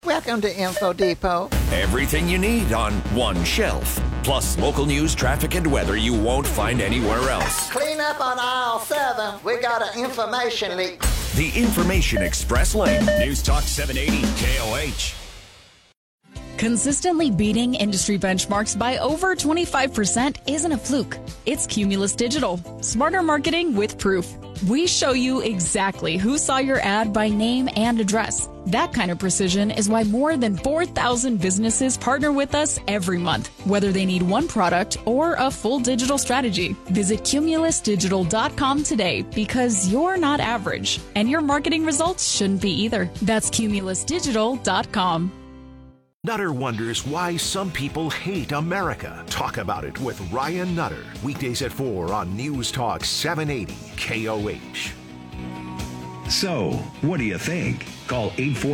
Welcome to Info Depot. Everything you need on one shelf. Plus local news, traffic, and weather you won't find anywhere else. Clean up on aisle 7. We got an information leak. The Information Express Lane. News Talk 780 KOH. Consistently beating industry benchmarks by over 25% isn't a fluke. It's Cumulus Digital. Smarter marketing with proof. We show you exactly who saw your ad by name and address. That kind of precision is why more than 4,000 businesses partner with us every month, whether they need one product or a full digital strategy. Visit cumulusdigital.com today because you're not average, and your marketing results shouldn't be either. That's cumulusdigital.com. Nutter wonders why some people hate America. Talk about it with Ryan Nutter. Weekdays at 4 on News Talk 780 KOH. So, what do you think? Call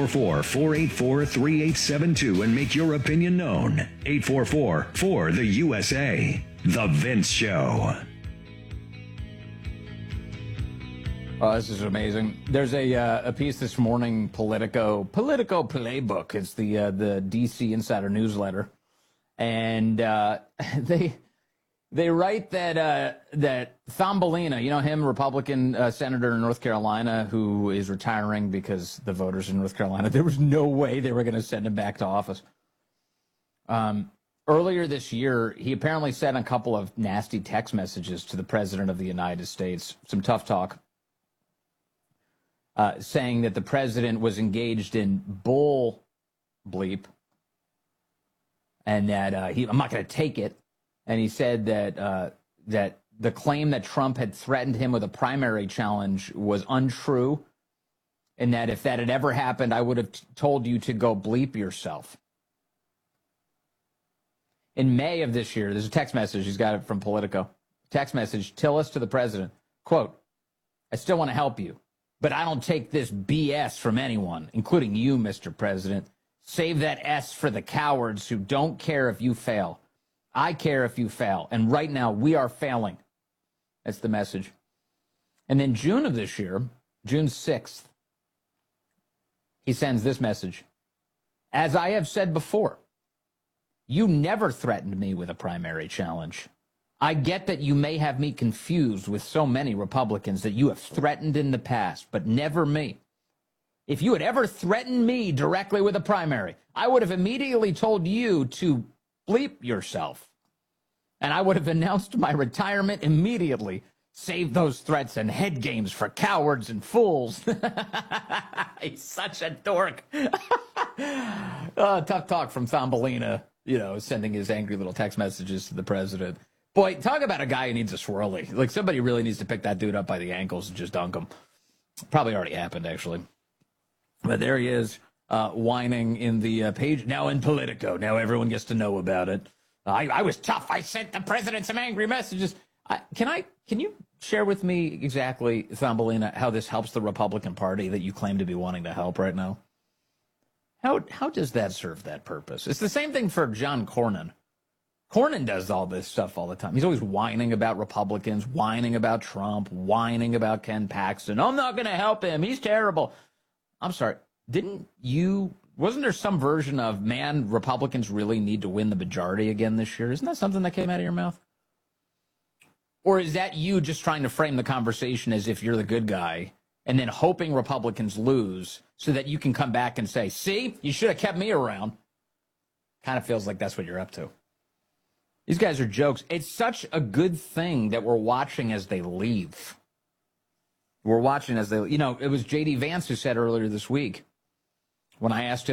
844-484-3872 and make your opinion known. 844-4-the-USA. The Vince Show. Oh, this is amazing. There's a piece this morning, Politico Playbook. It's the DC Insider newsletter, and they write that Thumbelina, you know him, Republican senator in North Carolina, who is retiring because the voters in North Carolina, there was no way they were going to send him back to office. Earlier this year, he apparently sent a couple of nasty text messages to the President of the United States, some tough talk. Saying that the president was engaged in bull bleep and that I'm not going to take it. And he said that that the claim that Trump had threatened him with a primary challenge was untrue, and that if that had ever happened, I would have told you to go bleep yourself. In May of this year, there's a text message. He's got it from Politico. Text message, Tillis to the president. Quote, I still want to help you, but I don't take this BS from anyone, including you, Mr. President. Save that S for the cowards who don't care if you fail. I care if you fail. And right now, we are failing. That's the message. And in June of this year, June 6th, he sends this message. As I have said before, you never threatened me with a primary challenge. I get that you may have me confused with so many Republicans that you have threatened in the past, but never me. If you had ever threatened me directly with a primary, I would have immediately told you to bleep yourself. And I would have announced my retirement immediately. Save those threats and head games for cowards and fools. He's such a dork. Tough talk from Thumbelina, sending his angry little text messages to the president. Boy, talk about a guy who needs a swirly. Like, somebody really needs to pick that dude up by the ankles and just dunk him. Probably already happened, actually. But there he is, whining in the page. Now in Politico. Now everyone gets to know about it. I was tough. I sent the president some angry messages. Can you share with me exactly, Thumbelina, how this helps the Republican Party that you claim to be wanting to help right now? How does that serve that purpose? It's the same thing for John Cornyn. Cornyn does all this stuff all the time. He's always whining about Republicans, whining about Trump, whining about Ken Paxton. I'm not going to help him. He's terrible. I'm sorry. Wasn't there some version of, man, Republicans really need to win the majority again this year? Isn't that something that came out of your mouth? Or is that you just trying to frame the conversation as if you're the good guy and then hoping Republicans lose so that you can come back and say, see, you should have kept me around? Kind of feels like that's what you're up to. These guys are jokes. It's such a good thing that we're watching as they leave. We're watching as they, it was J.D. Vance who said earlier this week when I asked him,